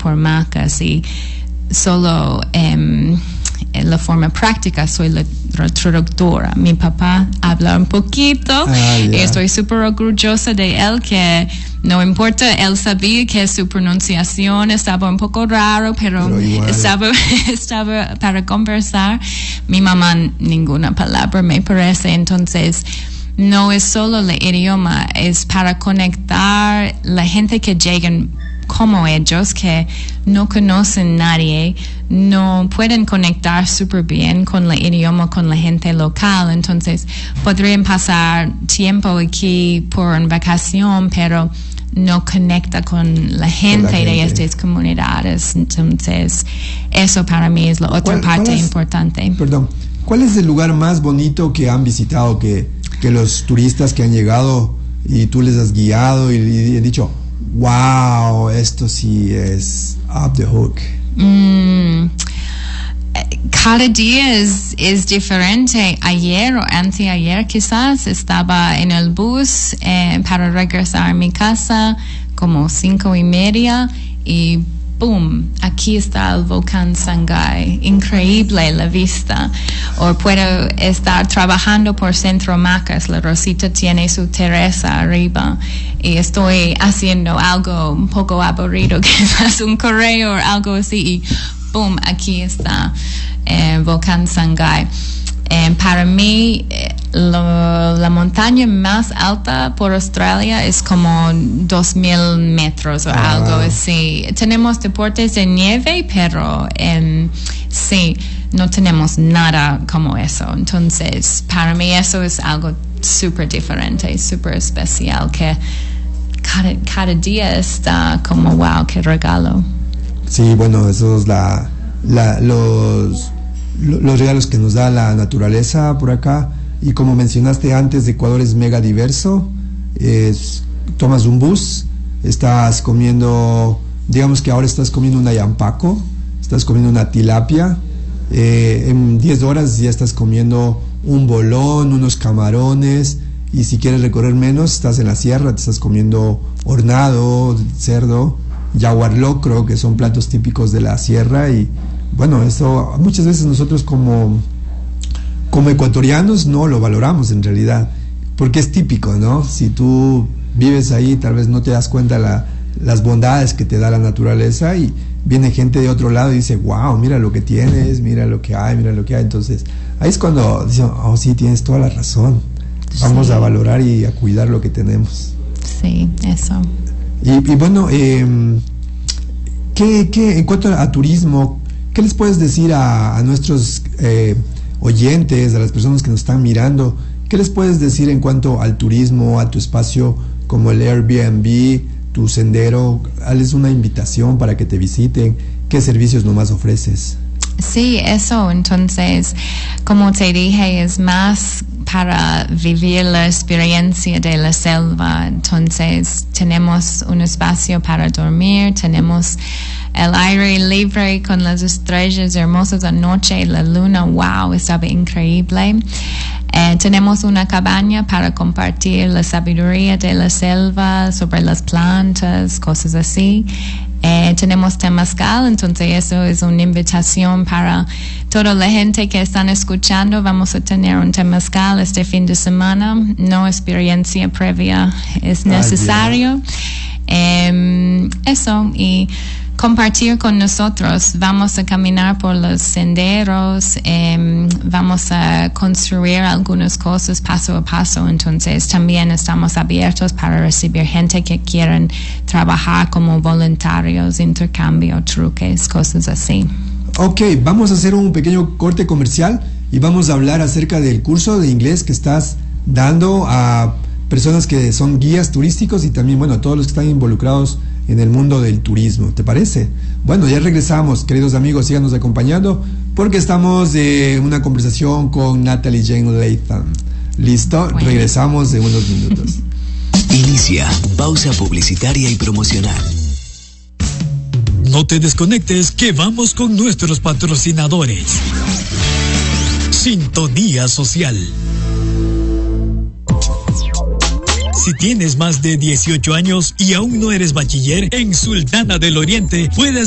por macas y solo en la forma práctica soy la traductora. Mi papá habla un poquito y estoy súper orgullosa de él, que no importa, él sabía que su pronunciación estaba un poco raro, pero estaba para conversar. Mi mamá ninguna palabra me parece, entonces no es solo el idioma, es para conectar la gente que llegan como ellos, que no conocen nadie, no pueden conectar súper bien con el idioma, con la gente local. Entonces podrían pasar tiempo aquí por una vacación, pero no conecta con la gente de estas comunidades. Entonces eso para mí es la otra parte importante. Perdón, ¿cuál es el lugar más bonito que han visitado, que los turistas que han llegado y tú les has guiado y han dicho, wow, esto sí es up the hook? Cada día es diferente. Ayer o anteayer quizás estaba en el bus para regresar a mi casa como 5:30 y boom, aquí está el volcán Sangay. Increíble la vista. O puedo estar trabajando por Centro Macas. La Rosita tiene su terraza arriba y estoy haciendo algo un poco aburrido, quizás un correo o algo así, y boom, aquí está volcán Sangay. Para mí, la montaña más alta por Australia es como 2,000 metros o algo así. Tenemos deportes de nieve, pero sí, no tenemos nada como eso. Entonces, para mí eso es algo súper diferente, súper especial, que cada día está como, wow, qué regalo. Sí, bueno, eso es los regalos que nos da la naturaleza por acá. Y como mencionaste antes, Ecuador es mega diverso. Tomas un bus, estás comiendo, digamos que ahora estás comiendo una yampaco, estás comiendo una tilapia, en 10 horas ya estás comiendo un bolón, unos camarones, y si quieres recorrer menos, estás en la sierra, te estás comiendo hornado, cerdo, yaguar locro, que son platos típicos de la sierra. Y bueno, eso muchas veces nosotros como ecuatorianos no lo valoramos en realidad, porque es típico, ¿no? Si tú vives ahí, tal vez no te das cuenta las bondades que te da la naturaleza, y viene gente de otro lado y dice, wow, mira lo que tienes, mira lo que hay, mira lo que hay. Entonces ahí es cuando dicen, oh sí, tienes toda la razón, vamos a valorar y a cuidar lo que tenemos. Sí, eso. Y bueno, ¿qué en cuanto a turismo, qué les puedes decir a nuestros oyentes, a las personas que nos están mirando? ¿Qué les puedes decir en cuanto al turismo, a tu espacio como el Airbnb, tu sendero? Hazles una invitación para que te visiten. ¿Qué servicios nomás ofreces? Sí, eso. Entonces, como te dije, es más para vivir la experiencia de la selva. Entonces, tenemos un espacio para dormir, tenemos el aire libre con las estrellas hermosas anoche, la luna, wow, estaba increíble. Tenemos una cabaña para compartir la sabiduría de la selva sobre las plantas, cosas así. Tenemos temazcal, entonces eso es una invitación para toda la gente que están escuchando. Vamos a tener un temazcal este fin de semana, no experiencia previa es necesario. Eso, y compartir con nosotros. Vamos a caminar por los senderos, vamos a construir algunas cosas paso a paso. Entonces también estamos abiertos para recibir gente que quieran trabajar como voluntarios, intercambio, truques, cosas así. Ok, vamos a hacer un pequeño corte comercial y vamos a hablar acerca del curso de inglés que estás dando a personas que son guías turísticos y también, bueno, a todos los que están involucrados en el mundo del turismo. ¿Te parece? Bueno, ya regresamos, queridos amigos, síganos acompañando porque estamos en una conversación con Natalie Jane Latham. ¿Listo? Bueno. Regresamos en unos minutos. Inicia pausa publicitaria y promocional. No te desconectes, que vamos con nuestros patrocinadores. Sintonía Social. Si tienes más de 18 años y aún no eres bachiller, en Sultana del Oriente puedes